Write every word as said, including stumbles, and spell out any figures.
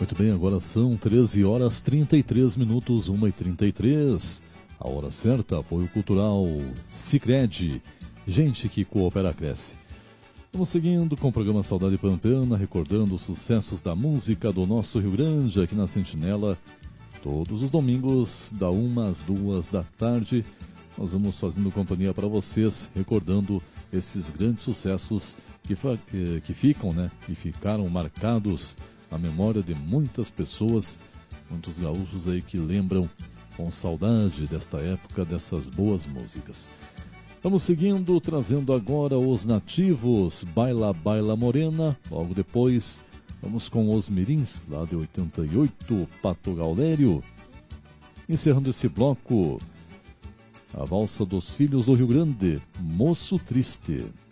Muito bem, agora são treze horas trinta e três minutos, uma e trinta e três. A hora certa, apoio cultural Sicredi. Gente que coopera, cresce. Vamos seguindo com o programa Saudade Pampeana, recordando os sucessos da música do nosso Rio Grande, aqui na Sentinela. Todos os domingos, da uma às duas da tarde, nós vamos fazendo companhia para vocês, recordando esses grandes sucessos que, que ficam, né? E ficaram marcados na memória de muitas pessoas, muitos gaúchos aí que lembram com saudade desta época, dessas boas músicas. Vamos seguindo, trazendo agora os nativos, Baila Baila Morena. Logo depois, vamos com os mirins, lá de oitenta e oito, Pato Gaulério. Encerrando esse bloco, a valsa dos filhos do Rio Grande, Moço Triste.